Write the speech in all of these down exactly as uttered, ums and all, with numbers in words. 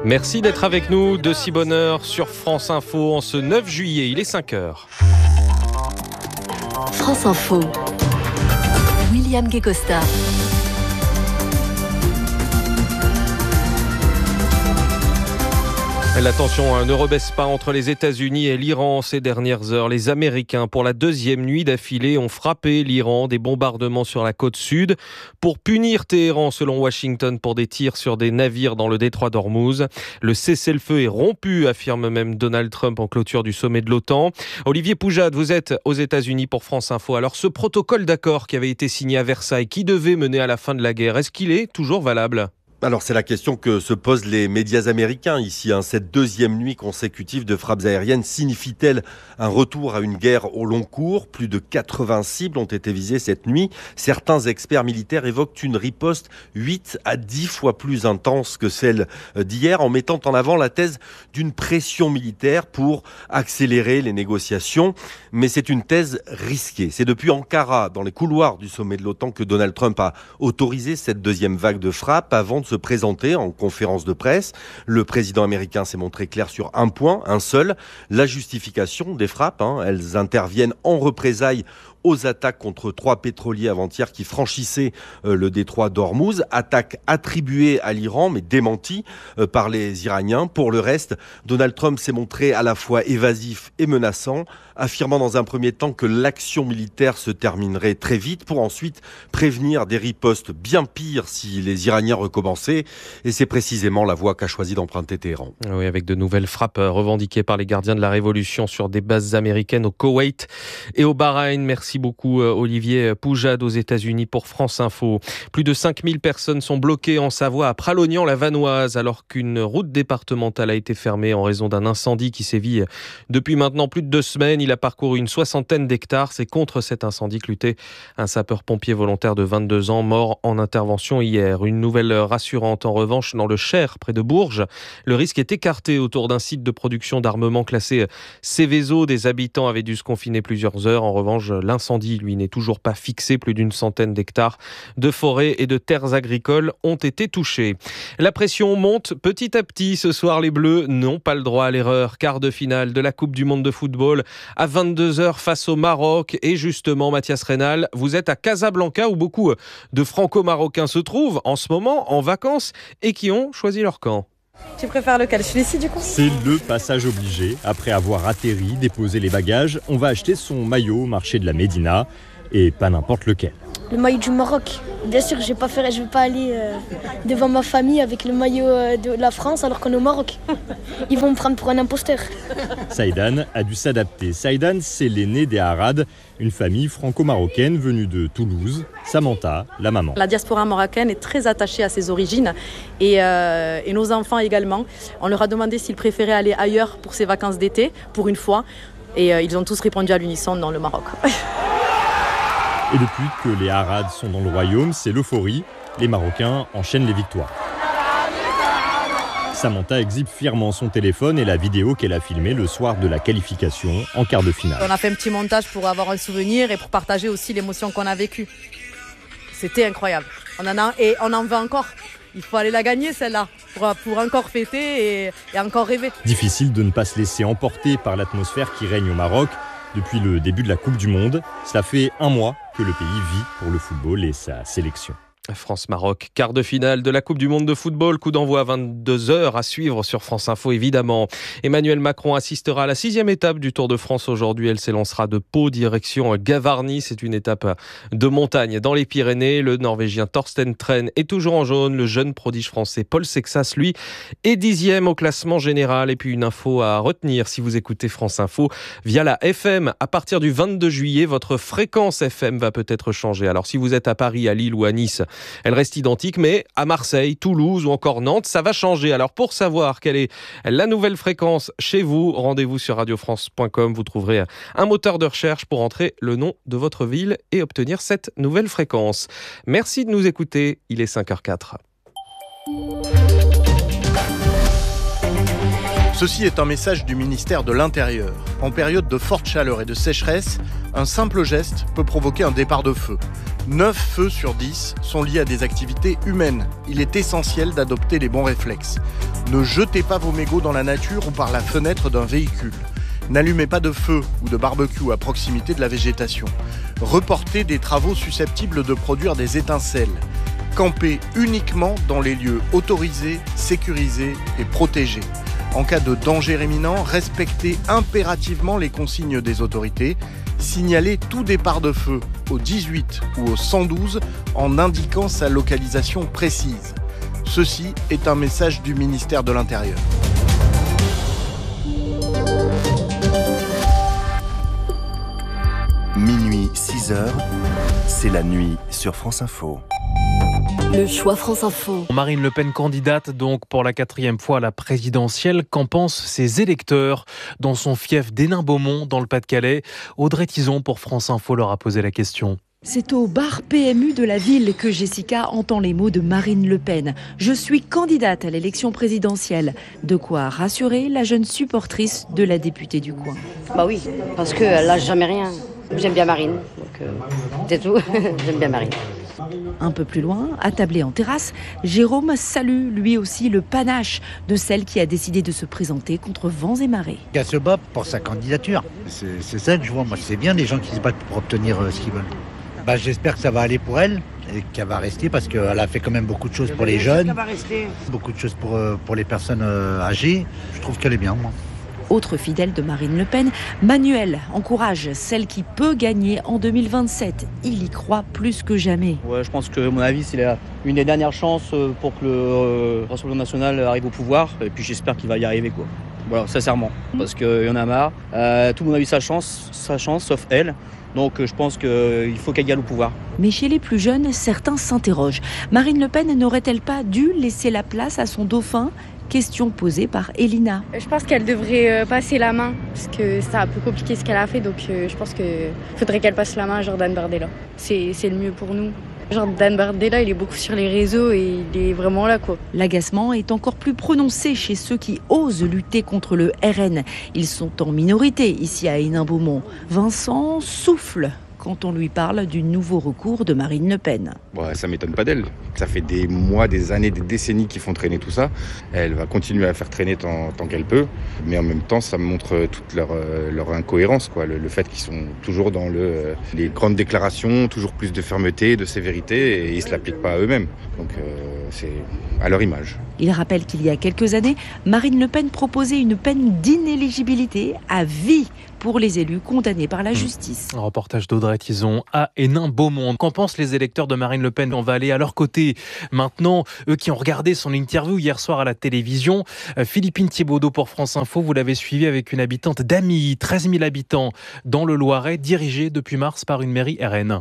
Merci d'être avec nous de si bonne heure sur France Info en ce neuf juillet, il est cinq heures. France Info, William Guécosta. La tension ne rebaisse pas entre les États-Unis et l'Iran ces dernières heures. Les Américains, pour la deuxième nuit d'affilée, ont frappé l'Iran, des bombardements sur la côte sud pour punir Téhéran, selon Washington, pour des tirs sur des navires dans le détroit d'Ormuz. Le cessez-le-feu est rompu, affirme même Donald Trump en clôture du sommet de l'OTAN. Olivier Poujade, vous êtes aux États-Unis pour France Info. Alors, ce protocole d'accord qui avait été signé à Versailles, qui devait mener à la fin de la guerre, est-ce qu'il est toujours valable ? Alors c'est la question que se posent les médias américains ici. Hein. Cette deuxième nuit consécutive de frappes aériennes signifie-t-elle un retour à une guerre au long cours ? Plus de quatre-vingts cibles ont été visées cette nuit. Certains experts militaires évoquent une riposte huit à dix fois plus intense que celle d'hier, en mettant en avant la thèse d'une pression militaire pour accélérer les négociations. Mais c'est une thèse risquée. C'est depuis Ankara, dans les couloirs du sommet de l'OTAN, que Donald Trump a autorisé cette deuxième vague de frappes avant de se présenter en conférence de presse. Le président américain s'est montré clair sur un point, un seul, la justification des frappes. Hein. Elles interviennent en représailles aux attaques contre trois pétroliers avant-hier qui franchissaient euh, le détroit d'Ormuz. Attaque attribuée à l'Iran, mais démentie euh, par les Iraniens. Pour le reste, Donald Trump s'est montré à la fois évasif et menaçant, affirmant dans un premier temps que l'action militaire se terminerait très vite, pour ensuite prévenir des ripostes bien pires si les Iraniens recommençaient. Et c'est précisément la voie qu'a choisi d'emprunter Téhéran. Oui, avec de nouvelles frappes revendiquées par les gardiens de la Révolution sur des bases américaines au Koweït et au Bahreïn. Merci beaucoup Olivier Poujade aux États-Unis pour France Info. Plus de cinq mille personnes sont bloquées en Savoie à Pralognan-la-Vanoise alors qu'une route départementale a été fermée en raison d'un incendie qui sévit depuis maintenant plus de deux semaines. Il a parcouru une soixantaine d'hectares. C'est contre cet incendie que luttait un sapeur-pompier volontaire de vingt-deux ans mort en intervention hier. Une nouvelle rassurante en revanche dans le Cher près de Bourges. Le risque est écarté autour d'un site de production d'armement classé Céveso. Des habitants avaient dû se confiner plusieurs heures. En revanche, l'incendie, lui, n'est toujours pas fixé. Plus d'une centaine d'hectares de forêts et de terres agricoles ont été touchés. La pression monte petit à petit. Ce soir, les Bleus n'ont pas le droit à l'erreur. Quart de finale de la Coupe du Monde de football à vingt-deux heures face au Maroc. Et justement, Mathias Reynal, vous êtes à Casablanca où beaucoup de franco-marocains se trouvent en ce moment en vacances et qui ont choisi leur camp. Tu préfères lequel ? Celui-ci du coup ? C'est le passage obligé. Après avoir atterri, déposé les bagages, on va acheter son maillot au marché de la Médina. Et pas n'importe lequel. Le maillot du Maroc. Bien sûr, je ne vais, vais pas aller euh, devant ma famille avec le maillot euh, de la France alors qu'on est au Maroc. Ils vont me prendre pour un imposteur. Saïdan a dû s'adapter. Saïdan, c'est l'aîné des Harad, une famille franco-marocaine venue de Toulouse. Samantha, la maman. La diaspora marocaine est très attachée à ses origines et, euh, et nos enfants également. On leur a demandé s'ils préféraient aller ailleurs pour ces vacances d'été, pour une fois. Et euh, ils ont tous répondu à l'unisson dans le Maroc. Et depuis que les Harad sont dans le royaume, c'est l'euphorie. Les Marocains enchaînent les victoires. Samantha exhibe fièrement son téléphone et la vidéo qu'elle a filmée le soir de la qualification en quart de finale. On a fait un petit montage pour avoir un souvenir et pour partager aussi l'émotion qu'on a vécue. C'était incroyable. On en a et on en veut encore. Il faut aller la gagner celle-là pour, pour encore fêter et, et encore rêver. Difficile de ne pas se laisser emporter par l'atmosphère qui règne au Maroc. Depuis le début de la Coupe du Monde, cela fait un mois que le pays vit pour le football et sa sélection. France-Maroc, quart de finale de la Coupe du Monde de football, coup d'envoi à vingt-deux heures à suivre sur France Info évidemment. Emmanuel Macron assistera à la sixième étape du Tour de France aujourd'hui. Elle s'élancera de Pau direction Gavarnie. C'est une étape de montagne dans les Pyrénées. Le Norvégien Thorsten Tren est toujours en jaune. Le jeune prodige français Paul Sexas, lui, est dixième au classement général. Et puis une info à retenir si vous écoutez France Info via la F M. À partir du vingt-deux juillet, votre fréquence F M va peut-être changer. Alors si vous êtes à Paris, à Lille ou à Nice, elle reste identique, mais à Marseille, Toulouse ou encore Nantes, ça va changer. Alors pour savoir quelle est la nouvelle fréquence chez vous, rendez-vous sur radio france point com. Vous trouverez un moteur de recherche pour entrer le nom de votre ville et obtenir cette nouvelle fréquence. Merci de nous écouter, il est cinq heures zéro quatre. Ceci est un message du ministère de l'Intérieur. En période de forte chaleur et de sécheresse, un simple geste peut provoquer un départ de feu. neuf feux sur dix sont liés à des activités humaines. Il est essentiel d'adopter les bons réflexes. Ne jetez pas vos mégots dans la nature ou par la fenêtre d'un véhicule. N'allumez pas de feu ou de barbecue à proximité de la végétation. Reportez des travaux susceptibles de produire des étincelles. Campez uniquement dans les lieux autorisés, sécurisés et protégés. En cas de danger imminent, respectez impérativement les consignes des autorités. Signalez tout départ de feu au dix-huit ou au cent douze en indiquant sa localisation précise. Ceci est un message du ministère de l'Intérieur. Minuit, six heures, c'est la nuit sur France Info. Le choix France Info. Marine Le Pen candidate donc pour la quatrième fois à la présidentielle. Qu'en pensent ses électeurs dans son fief d'Hénin-Beaumont dans le Pas-de-Calais? Audrey Tison pour France Info leur a posé la question. C'est au bar P M U de la ville que Jessica entend les mots de Marine Le Pen. Je suis candidate à l'élection présidentielle. De quoi rassurer la jeune supportrice de la députée du coin. Bah oui, parce qu'elle lâche jamais rien. J'aime bien Marine, donc euh, c'est tout. J'aime bien Marine. Un peu plus loin, attablé en terrasse, Jérôme salue lui aussi le panache de celle qui a décidé de se présenter contre vents et marées. Qu'elle se bat pour sa candidature. C'est, c'est ça que je vois. Moi, c'est bien les gens qui se battent pour obtenir euh, ce qu'ils veulent. Bah, j'espère que ça va aller pour elle et qu'elle va rester parce qu'elle a fait quand même beaucoup de choses pour les jeunes, beaucoup de choses pour, euh, pour les personnes euh, âgées. Je trouve qu'elle est bien, moi. Autre fidèle de Marine Le Pen, Manuel encourage celle qui peut gagner en deux mille vingt-sept. Il y croit plus que jamais. Ouais, je pense que, à mon avis, c'est la, une des dernières chances pour que le euh, Rassemblement national arrive au pouvoir. Et puis j'espère qu'il va y arriver, quoi. Voilà, sincèrement. Parce qu'il y en a marre. Euh, tout le monde a eu sa chance, sa chance, sauf elle. Donc je pense qu'il faut qu'elle gagne au pouvoir. Mais chez les plus jeunes, certains s'interrogent. Marine Le Pen n'aurait-elle pas dû laisser la place à son dauphin ? Question posée par Elina. Je pense qu'elle devrait passer la main, parce que c'est un peu compliqué ce qu'elle a fait, donc je pense qu'il faudrait qu'elle passe la main à Jordan Bardella. C'est, c'est le mieux pour nous. Jordan Bardella, il est beaucoup sur les réseaux et il est vraiment là, quoi. L'agacement est encore plus prononcé chez ceux qui osent lutter contre le R N. Ils sont en minorité ici à Hénin-Beaumont. Vincent souffle quand on lui parle du nouveau recours de Marine Le Pen. Ouais, ça ne m'étonne pas d'elle. Ça fait des mois, des années, des décennies qu'ils font traîner tout ça. Elle va continuer à faire traîner tant, tant qu'elle peut. Mais en même temps, ça montre toute leur, leur incohérence, quoi. Le, le fait qu'ils sont toujours dans le, les grandes déclarations, toujours plus de fermeté, de sévérité, et ils ne se l'appliquent pas à eux-mêmes. Donc euh, c'est à leur image. Il rappelle qu'il y a quelques années, Marine Le Pen proposait une peine d'inéligibilité à vie pour les élus condamnés par la justice. Un reportage d'Audrey Tison à Hénin-Beaumont. Qu'en pensent les électeurs de Marine Le Pen? On va aller à leur côté maintenant. Eux qui ont regardé son interview hier soir à la télévision. Philippine Thiebaudot pour France Info, vous l'avez suivi avec une habitante d'Amy, treize mille habitants dans le Loiret, dirigée depuis mars par une mairie R N.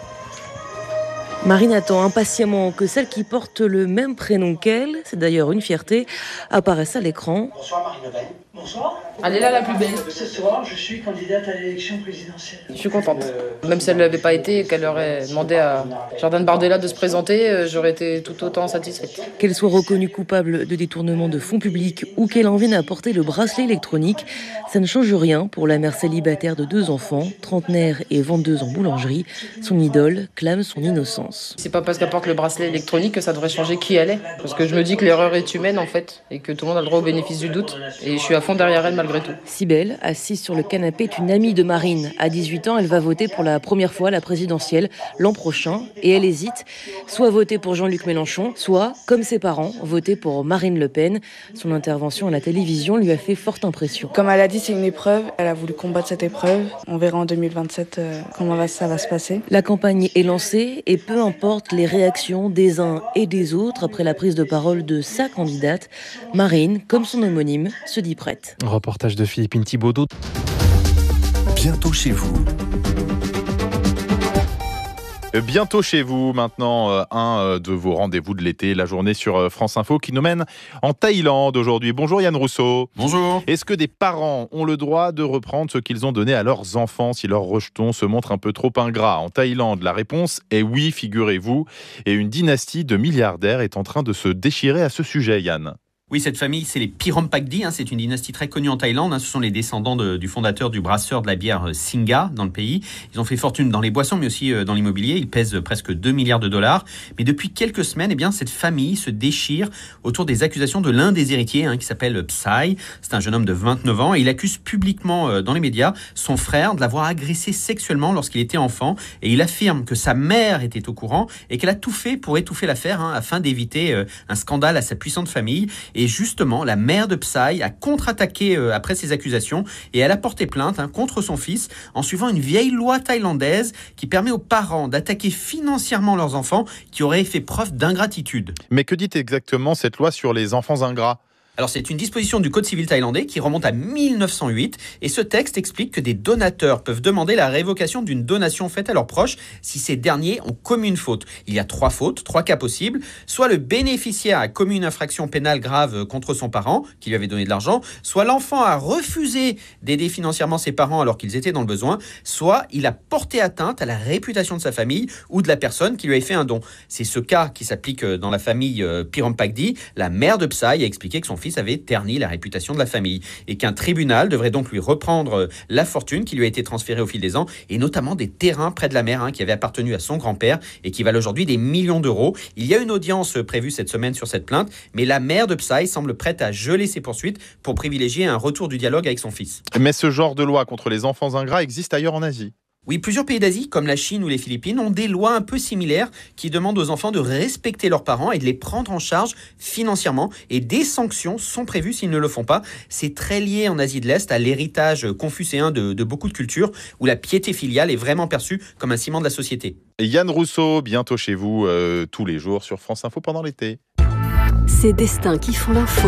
Marine attend impatiemment que celle qui porte le même prénom qu'elle, c'est d'ailleurs une fierté, apparaisse à l'écran. Bonsoir Marine Le Pen. Bonsoir. Elle est là la plus belle. Ce soir, je suis candidate à l'élection présidentielle. Je suis contente. Même si elle ne l'avait pas été et qu'elle aurait demandé à Jordan Bardella de se présenter, j'aurais été tout autant satisfaite. Qu'elle soit reconnue coupable de détournement de fonds publics ou qu'elle en vienne à porter le bracelet électronique, ça ne change rien pour la mère célibataire de deux enfants, trentenaire et vendeuse en boulangerie. Son idole clame son innocence. C'est pas parce qu'elle porte le bracelet électronique que ça devrait changer qui elle est. Parce que je me dis que l'erreur est humaine en fait et que tout le monde a le droit au bénéfice du doute. Et je suis à fond derrière elle malgré tout. Cybèle, assise sur le canapé, est une amie de Marine. À dix-huit ans, elle va voter pour la première fois à la présidentielle l'an prochain et elle hésite. Soit voter pour Jean-Luc Mélenchon, soit, comme ses parents, voter pour Marine Le Pen. Son intervention à la télévision lui a fait forte impression. Comme elle a dit, c'est une épreuve. Elle a voulu combattre cette épreuve. On verra en deux mille vingt-sept euh, comment va, ça va se passer. La campagne est lancée et peu importe les réactions des uns et des autres après la prise de parole de sa candidate, Marine, comme son homonyme, se dit prête. Reportage de Philippine Thiebaudot. Bientôt chez vous. Bientôt chez vous, maintenant, un de vos rendez-vous de l'été, la journée sur France Info qui nous mène en Thaïlande aujourd'hui. Bonjour Yann Rousseau. Bonjour. Est-ce que des parents ont le droit de reprendre ce qu'ils ont donné à leurs enfants si leurs rejetons se montrent un peu trop ingrats? En Thaïlande, la réponse est oui, figurez-vous. Et une dynastie de milliardaires est en train de se déchirer à ce sujet, Yann. Oui, cette famille, c'est les Piromphagdi, hein, c'est une dynastie très connue en Thaïlande. Hein, ce sont les descendants de, du fondateur du brasseur de la bière Singha dans le pays. Ils ont fait fortune dans les boissons, mais aussi euh, dans l'immobilier. Ils pèsent presque deux milliards de dollars. Mais depuis quelques semaines, eh bien, cette famille se déchire autour des accusations de l'un des héritiers, hein, qui s'appelle Psy. C'est un jeune homme de vingt-neuf ans et il accuse publiquement euh, dans les médias son frère de l'avoir agressé sexuellement lorsqu'il était enfant. Et il affirme que sa mère était au courant et qu'elle a tout fait pour étouffer l'affaire, hein, afin d'éviter euh, un scandale à sa puissante famille. Et justement, la mère de Psy a contre-attaqué euh, après ces accusations et elle a porté plainte, hein, contre son fils en suivant une vieille loi thaïlandaise qui permet aux parents d'attaquer financièrement leurs enfants qui auraient fait preuve d'ingratitude. Mais que dit exactement cette loi sur les enfants ingrats ? Alors c'est une disposition du Code civil thaïlandais qui remonte à mille neuf cent huit et ce texte explique que des donateurs peuvent demander la révocation d'une donation faite à leurs proches si ces derniers ont commis une faute. Il y a trois fautes, trois cas possibles. Soit le bénéficiaire a commis une infraction pénale grave contre son parent qui lui avait donné de l'argent, soit l'enfant a refusé d'aider financièrement ses parents alors qu'ils étaient dans le besoin, soit il a porté atteinte à la réputation de sa famille ou de la personne qui lui avait fait un don. C'est ce cas qui s'applique dans la famille Piromphagdi. La mère de Psy a expliqué que son fils avait terni la réputation de la famille et qu'un tribunal devrait donc lui reprendre la fortune qui lui a été transférée au fil des ans et notamment des terrains près de la mer, hein, qui avaient appartenu à son grand-père et qui valent aujourd'hui des millions d'euros. Il y a une audience prévue cette semaine sur cette plainte, mais la mère de Psy semble prête à geler ses poursuites pour privilégier un retour du dialogue avec son fils. Mais ce genre de loi contre les enfants ingrats existe ailleurs en Asie. Oui, plusieurs pays d'Asie, comme la Chine ou les Philippines, ont des lois un peu similaires qui demandent aux enfants de respecter leurs parents et de les prendre en charge financièrement. Et des sanctions sont prévues s'ils ne le font pas. C'est très lié en Asie de l'Est à l'héritage confucéen de, de beaucoup de cultures où la piété filiale est vraiment perçue comme un ciment de la société. Et Yann Rousseau, bientôt chez vous, euh, tous les jours sur France Info pendant l'été. Ces destins qui font l'info.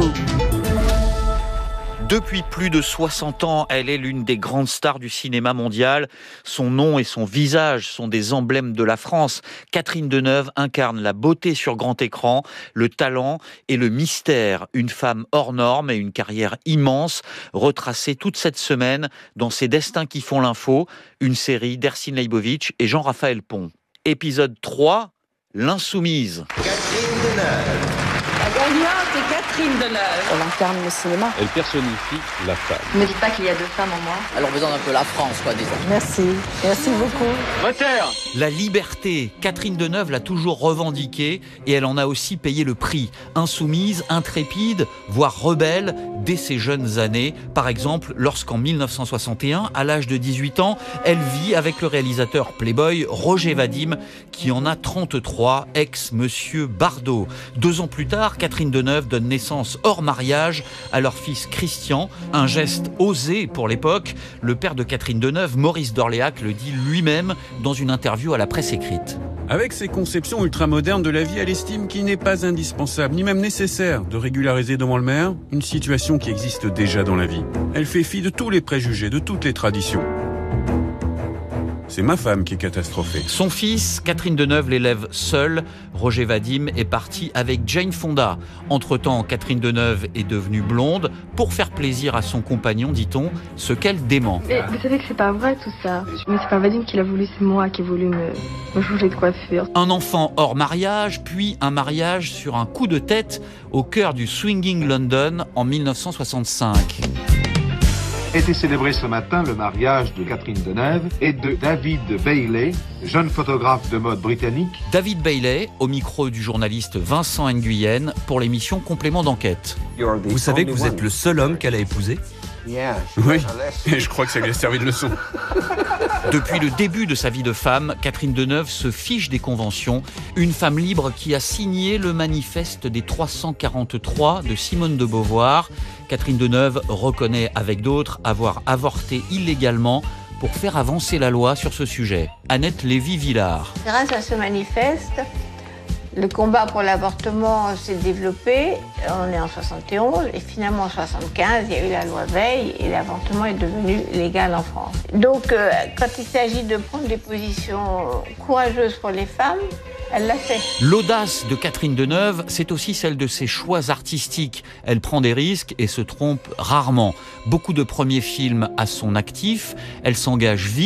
Depuis plus de soixante ans, elle est l'une des grandes stars du cinéma mondial. Son nom et son visage sont des emblèmes de la France. Catherine Deneuve incarne la beauté sur grand écran, le talent et le mystère. Une femme hors norme et une carrière immense, retracée toute cette semaine dans Ces destins qui font l'info, une série d'Ercine Leibovitch et Jean-Raphaël Pont. Épisode trois, l'insoumise. Catherine Deneuve. La gagnante est Catherine Deneuve. Elle incarne le cinéma. Elle personnifie la femme. Ne me dites pas qu'il y a deux femmes en moi. Elle représente un peu la France, quoi, disons. Merci. Merci beaucoup. Moteur. La liberté, Catherine Deneuve l'a toujours revendiquée et elle en a aussi payé le prix. Insoumise, intrépide, voire rebelle dès ses jeunes années. Par exemple, lorsqu'en mille neuf cent soixante et un, à l'âge de dix-huit ans, elle vit avec le réalisateur Playboy Roger Vadim, qui en a trente-trois, ex-monsieur Bardot. Deux ans plus tard, Catherine Deneuve donne naissance hors mariage à leur fils Christian, un geste osé pour l'époque. Le père de Catherine Deneuve, Maurice d'Orléac, le dit lui-même dans une interview à la presse écrite. Avec ses conceptions ultramodernes de la vie, elle estime qu'il n'est pas indispensable, ni même nécessaire, de régulariser devant le maire une situation qui existe déjà dans la vie. Elle fait fi de tous les préjugés, de toutes les traditions. C'est ma femme qui est catastrophée. Son fils, Catherine Deneuve, l'élève seule. Roger Vadim est parti avec Jane Fonda. Entre-temps, Catherine Deneuve est devenue blonde pour faire plaisir à son compagnon, dit-on, ce qu'elle dément. Mais vous savez que c'est pas vrai tout ça. Mais c'est pas Vadim qui l'a voulu, c'est moi qui ai voulu me, me changer de coiffure. Un enfant hors mariage, puis un mariage sur un coup de tête au cœur du swinging London en mille neuf cent soixante-cinq. Était célébré ce matin le mariage de Catherine Deneuve et de David Bailey, jeune photographe de mode britannique. David Bailey, au micro du journaliste Vincent Nguyen pour l'émission Complément d'enquête. Vous savez que vous êtes le seul homme qu'elle a épousé ? Oui, et je crois que ça lui a servi de leçon. Depuis le début de sa vie de femme, Catherine Deneuve se fiche des conventions. Une femme libre qui a signé le manifeste des trois cent quarante-trois de Simone de Beauvoir. Catherine Deneuve reconnaît avec d'autres avoir avorté illégalement pour faire avancer la loi sur ce sujet. Annette Lévy-Villard. Grâce à ce manifeste, le combat pour l'avortement s'est développé. On est en soixante et onze et finalement en soixante-quinze, il y a eu la loi Veil et l'avortement est devenu légal en France. Donc, euh, quand il s'agit de prendre des positions courageuses pour les femmes, elle l'a fait. L'audace de Catherine Deneuve, c'est aussi celle de ses choix artistiques. Elle prend des risques et se trompe rarement. Beaucoup de premiers films à son actif. Elle s'engage vite,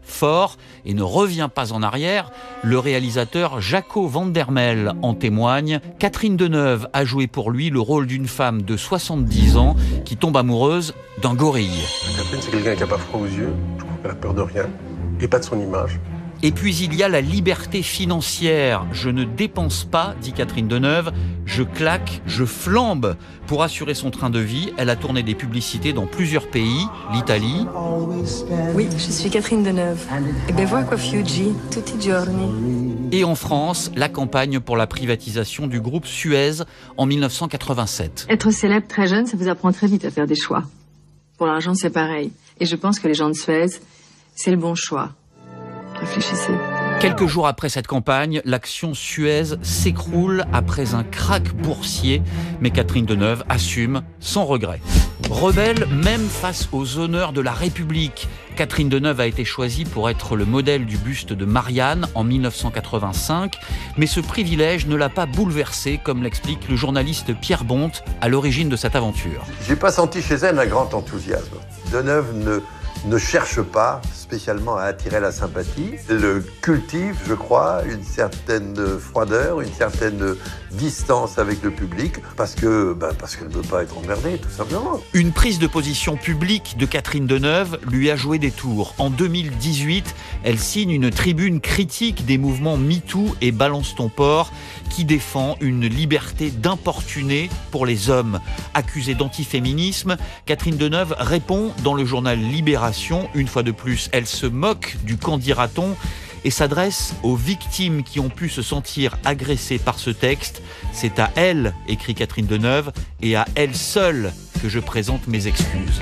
fort et ne revient pas en arrière. Le réalisateur Jaco van der Mel en témoigne. Catherine Deneuve a joué pour lui le rôle d'une femme de soixante-dix ans qui tombe amoureuse d'un gorille. Catherine, c'est quelqu'un qui n'a pas froid aux yeux, je trouve qu'elle a peur de rien, et pas de son image. Et puis il y a la liberté financière. Je ne dépense pas, dit Catherine Deneuve, je claque, je flambe. Pour assurer son train de vie, elle a tourné des publicités dans plusieurs pays, l'Italie. Oui, je suis Catherine Deneuve. E bevo acqua Fiuggi tutti i giorni. Et en France, la campagne pour la privatisation du groupe Suez en mille neuf cent quatre-vingt-sept. Être célèbre très jeune, ça vous apprend très vite à faire des choix. Pour l'argent, c'est pareil. Et je pense que les gens de Suez, c'est le bon choix. Réfléchissez. Quelques jours après cette campagne, l'action Suez s'écroule après un krach boursier. Mais Catherine Deneuve assume sans regret. Rebelle même face aux honneurs de la République. Catherine Deneuve a été choisie pour être le modèle du buste de Marianne en mille neuf cent quatre-vingt-cinq. Mais ce privilège ne l'a pas bouleversée, comme l'explique le journaliste Pierre Bonte à l'origine de cette aventure. J'ai pas senti chez elle un grand enthousiasme. Deneuve ne... ne cherche pas spécialement à attirer la sympathie. Elle cultive, je crois, une certaine froideur, une certaine distance avec le public, parce que ben, parce qu'elle ne veut pas être emmerdée, tout simplement. Une prise de position publique de Catherine Deneuve lui a joué des tours. En deux mille dix-huit, elle signe une tribune critique des mouvements MeToo et Balance ton porc, qui défend une liberté d'importuner pour les hommes. Accusée d'antiféminisme, Catherine Deneuve répond dans le journal Libération. Une fois de plus, elle se moque du qu'en dira-t-on et s'adresse aux victimes qui ont pu se sentir agressées par ce texte. C'est à elle, écrit Catherine Deneuve, et à elle seule que je présente mes excuses.